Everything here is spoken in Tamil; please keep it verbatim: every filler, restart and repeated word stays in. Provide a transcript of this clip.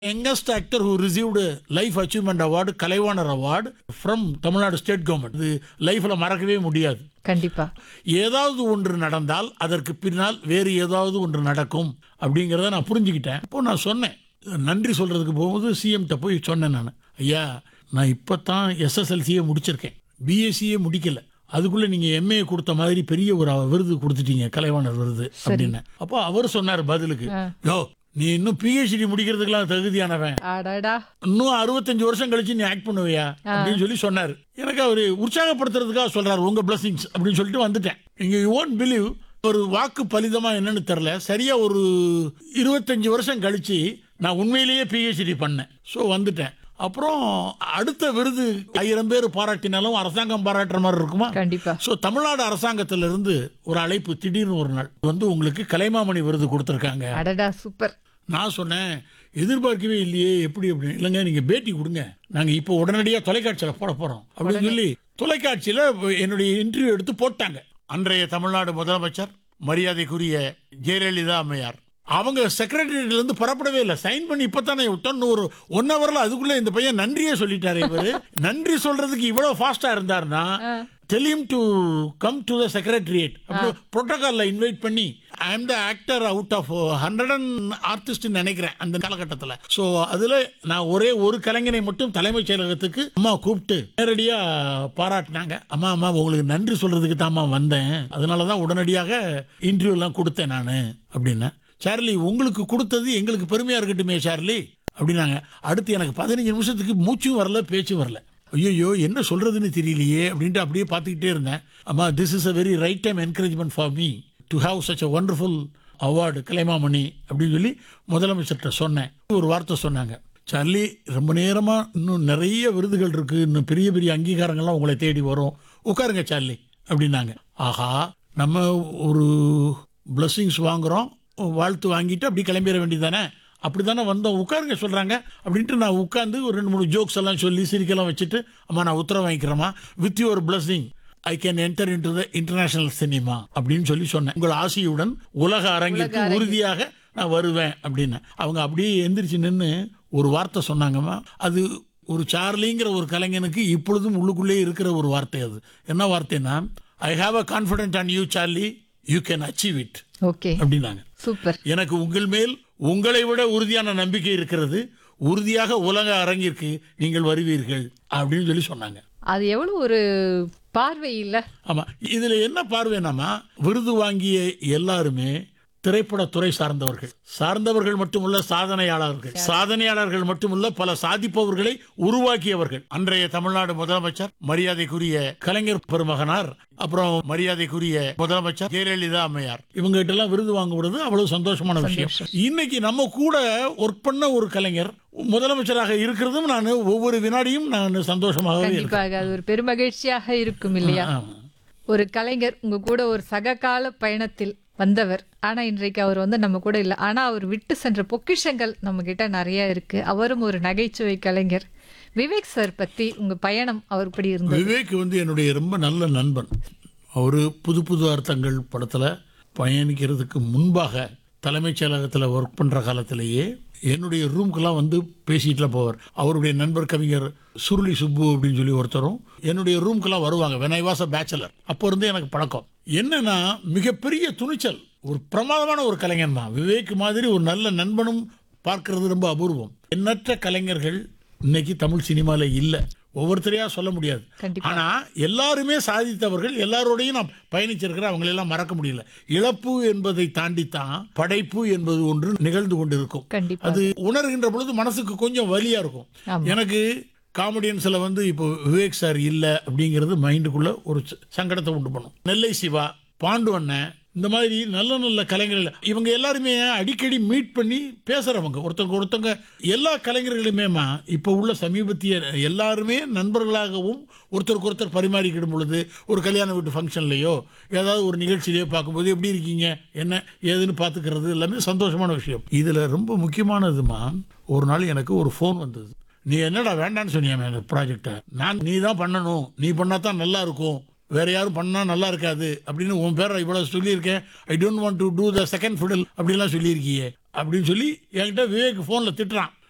youngest actor who received life achievement award Kalaivanar award from Tamil Nadu state government. இது லைஃப்ல மறக்கவே முடியாது. கண்டிப்பா. ஏதாவது ஒன்று நடந்தால் அதற்கு பின்னால் வேறு ஏதாவது ஒன்று நடக்கும் அப்படிங்கிறத நான் புரிஞ்சுக்கிட்டேன். இப்போ நான் சொன்னேன், நன்றி சொல்றதுக்கு போகும்போது சிஎம்கிட்ட போய் சொன்னேன், நான் ஐயா நான் இப்போ தான் எஸ்எஸ்எல்சியே முடிச்சிருக்கேன், பிஎஸ்சியே முடிக்கல, அதுக்குள்ள நீங்க எம்ஏ கொடுத்த மாதிரி பெரிய ஒரு விருது கொடுத்துட்டீங்க, கலைவாணர் விருது அப்படின்னு. அப்போ அவர் சொன்னார் பதிலுக்கு, யோ நீ இன்னும் பிஹெச்டி முடிக்கிறதுக்கெல்லாம் தகுதியானவன், அடடா இன்னும் அறுபத்தஞ்சு வருஷம் கழிச்சு நீ ஆக்ட் பண்ணுவியா அப்படின்னு சொல்லி சொன்னாரு. எனக்கு அவரு உற்சாகப்படுத்துறதுக்காக சொல்றாரு, உங்க பிளஸிங்ஸ் அப்படின்னு சொல்லிட்டு வந்துட்டேன். நீங்க யூ ஒன்ட் பிலீவ், ஒரு வாக்கு பலிதமா என்னன்னு தெரியல, சரியா ஒரு இருபத்தஞ்சு வருஷம் கழிச்சு நான் உண்மையிலேயே பிஹெச்டி பண்ணேன். ஸோ வந்துட்டேன். அப்புறம் அடுத்த விருது ஆயிரம் பேர் பாராட்டினாலும் அரசாங்கம் பாராட்டுற மாதிரி இருக்குமா? கண்டிப்பா. ஸோ தமிழ்நாடு அரசாங்கத்திலிருந்து ஒரு அழைப்பு, திடீர்னு ஒரு நாள் வந்து உங்களுக்கு கலைமாமணி விருது கொடுத்துருக்காங்க. அடடா சூப்பர். நான் சொன்னேன், எதிர்பார்க்கவே இல்லையே, எப்படி அப்படின்னு. இல்லைங்க நீங்க பேட்டி கொடுங்க, நாங்க இப்போ உடனடியாக தொலைக்காட்சியில் போட போறோம் அப்படின்னு சொல்லி தொலைக்காட்சியில் என்னுடைய இன்டர்வியூ எடுத்து போட்டாங்க. அன்றைய தமிழ்நாடு முதலமைச்சர் மரியாதைக்குரிய ஜெயலலிதா அம்மையார் அவங்க செக்ரட்டரியேட்ல இருந்து புறப்படவே இல்லை, சைன் பண்ணி இப்பதானே விட்டோம், ஒரு ஒன் ஹவர்ல அதுக்குள்ள இந்த பையன் நன்றியே சொல்லிட்டாரு. இவரு நன்றி சொல்றதுக்கு இவ்வளவு ஃபாஸ்டா இருந்தாருன்னா tell him to come to the secretariat. புரோட்டோகால்ல invite பண்ணி, ஐ அம் the actor out of hundred and artist நினைக்கிறேன் அந்த காலகட்டத்தில். ஸோ அதுல நான் ஒரே ஒரு கலைஞனை மட்டும் தலைமைச் செயலகத்துக்கு அம்மா கூப்பிட்டு நேரடியா பாராட்டினாங்க. அம்மா அம்மா உங்களுக்கு நன்றி சொல்றதுக்கு தாம்மா வந்தேன், அதனாலதான் உடனடியாக இன்டர்வியூ எல்லாம் கொடுத்தேன் நான் அப்படின்னு. சார்லி உங்களுக்கு கொடுத்தது எங்களுக்கு பெருமையா இருக்கட்டுமே சார்லி அப்படின்னாங்க. அடுத்து எனக்கு பதினஞ்சு நிமிஷத்துக்கு மூச்சும் வரல, பேச்சும் வரல. ஐயோ என்ன சொல்றதுன்னு தெரியலையே அப்படின்ட்டு அப்படியே பார்த்துக்கிட்டே இருந்தேன். அம்மா this is a very right time encouragement for me to have such a wonderful award Kalaimamani அப்படின்னு சொல்லி முதலமைச்சர்கிட்ட சொன்னேன். ஒரு வார்த்தை சொன்னாங்க, சார்லி ரொம்ப நேரமா இன்னும் நிறைய விருதுகள் இருக்கு, இன்னும் பெரிய பெரிய அங்கீகாரங்கள்லாம் உங்களை தேடி வரும், உட்காருங்க சார்லி அப்படின்னாங்க. ஆஹா, நம்ம ஒரு பிளஸ்ஸிங்ஸ் வாங்குறோம், வாழ்த்து வாங்கிட்டு அப்படி கிளம்பிட வேண்டியதானே, அப்படி தானே வந்தோம், உட்காருங்க சொல்கிறாங்க அப்படின்ட்டு நான் உட்காந்து ஒரு ரெண்டு மூணு ஜோக்ஸ் எல்லாம் சொல்லி சிரிக்கெல்லாம் வச்சுட்டு, அம்மா நான் உத்தரவு வாங்கிக்கிறேம்மா, with your blessing I can enter in to the international cinema அப்படின்னு சொல்லி சொன்னேன். உங்கள் ஆசையுடன் உலக அரங்கிற்கு உறுதியாக நான் வருவேன் அப்படின்னு. அவங்க அப்படியே எந்திரிச்சு நின்று ஒரு வார்த்தை சொன்னாங்கம்மா. அது ஒரு சார்லிங்கிற ஒரு கலைஞனுக்கு இப்பொழுதும் உள்ளுக்குள்ளே இருக்கிற ஒரு வார்த்தை. அது என்ன வார்த்தைன்னா, I have a confident on you Charlie, you can achieve it அப்படின்னாங்க. சூப்பர். எனக்கு உங்கள் மேல் உங்களை விட உறுதியான நம்பிக்கை இருக்கிறது, உறுதியாக உலக அரங்கிற்கு நீங்கள் வருவீர்கள் அப்படின்னு சொல்லி சொன்னாங்க. அது எவ்வளவு ஒரு பார்வை இல்ல? ஆமா, இதுல என்ன பார்வைனாமா, விருது வாங்கிய எல்லாருமே திரைப்படத்துறை சார்ந்தவர்கள், சார்ந்தவர்கள் மட்டுமல்ல சாதனையாளர்கள், சாதனையாளர்கள் மட்டுமல்ல பல சாதிப்பவர்களை உருவாக்கியவர்கள். அன்றைய தமிழ்நாடு முதலமைச்சர் மரியாதைக்குரிய கலைஞர் பெருமகனார், அப்புறம் மரியாதைக்குரிய முதலமைச்சர் ஜெயலலிதா அம்மையார், இவங்க கிட்ட எல்லாம் விருது வாங்குவது அவ்வளவு சந்தோஷமான விஷயம். இன்னைக்கு நம்ம கூட ஒர்க் பண்ண ஒரு கலைஞர் முதலமைச்சராக இருக்கிறதும் நான் ஒவ்வொரு வினாடியும் நான் சந்தோஷமாக, அது ஒரு பெருமகிழ்ச்சியாக இருக்கும் இல்லையா? ஒரு கலைஞர் உங்க கூட ஒரு சககால பயணத்தில் வந்தவர், ஆனா இன்றைக்கு அவர் வந்து நம்ம கூட இல்லை. ஆனா அவர் விட்டு சென்ற பொக்கிஷங்கள் நம்ம கிட்ட நிறைய இருக்கு. அவரும் ஒரு நகைச்சுவை கலைஞர். விவேக் சார் பத்தி உங்க பயணம் அவர் இப்படி இருந்தது? விவேக் வந்து என்னுடைய ரொம்ப நல்ல நண்பன். அவரு புது புது அர்த்தங்கள் படத்துல பயணிக்கிறதுக்கு முன்பாக தலைமைச் செயலகத்தில் ஒர்க் பண்ற காலத்திலேயே என்னுடைய ரூம்க்கெல்லாம் வந்து பேசிட்டுல போவார். அவருடைய நண்பர் கவிஞர் சுருளி சுப்பு அப்படின்னு சொல்லி ஒருத்தரும் என்னுடைய ரூம்க்கெல்லாம் வருவாங்க. when I was a bachelor. அப்போ இருந்து எனக்கு பழக்கம். என்னன்னா மிகப்பெரிய துணிச்சல், ஒரு பிரமாதமான ஒரு கலைஞர் தான். விவேக் மாதிரி ஒரு நல்ல நண்பனும் பார்க்கறது ரொம்ப அபூர்வம். எண்ணற்ற கலைஞர்கள் இன்னைக்கு தமிழ் சினிமால இல்ல, ஒவ்வொருத்தரையா சொல்ல முடியாது. ஆனா எல்லாருமே சாதித்தவர்கள், எல்லாரோடையும் நான் பயணிச்சிருக்கிறேன், அவங்களை எல்லாம் மறக்க முடியல. இழப்பு என்பதை தாண்டித்தான் படைப்பு என்பது ஒன்று நிகழ்ந்து கொண்டிருக்கும். அது உணர்கின்ற பொழுது மனசுக்கு கொஞ்சம் வலியா இருக்கும். எனக்கு காமெடியன்ஸ்ல வந்து இப்போ விவேக் சார் இல்ல அப்படிங்கிறது மைண்டுக்குள்ள ஒரு சங்கடத்தை உண்டு பண்ணும். நெல்லை சிவா, பாண்டு அண்ணன், இந்த மாதிரி நல்ல நல்ல கலைஞர்கள், இவங்க எல்லாருமே அடிக்கடி மீட் பண்ணி பேசுறவங்க, ஒருத்தவங்க ஒருத்தவங்க எல்லா கலைஞர்களுமேமா இப்போ உள்ள சமீபத்திய எல்லாருமே நண்பர்களாகவும் ஒருத்தருக்கு ஒருத்தர் பரிமாறிக்கிடும் பொழுது, ஒரு கல்யாண வீட்டு ஃபங்க்ஷன்லையோ ஏதாவது ஒரு நிகழ்ச்சியிலையோ பார்க்கும்போது எப்படி இருக்கீங்க என்ன ஏதுன்னு பார்த்துக்கிறது எல்லாமே சந்தோஷமான விஷயம். இதுல ரொம்ப முக்கியமானதுமா, ஒரு நாள் எனக்கு ஒரு ஃபோன் வந்தது. நீ என்னடா வேண்டான்னு சொன்னியாமே அந்த ப்ராஜெக்டை, நான் நீ தான் பண்ணணும், நீ பண்ணா தான் நல்லா இருக்கும், வேற யாரும் பண்ணா நல்லா இருக்காது அப்படின்னு உன் பேரை இவ்வளவு சொல்லியிருக்கேன், I don't want to two the second Fidel அப்படிலாம் சொல்லியிருக்கியே அப்படின்னு சொல்லி என்கிட்ட விவேக் போன்ல திட்டுறான்.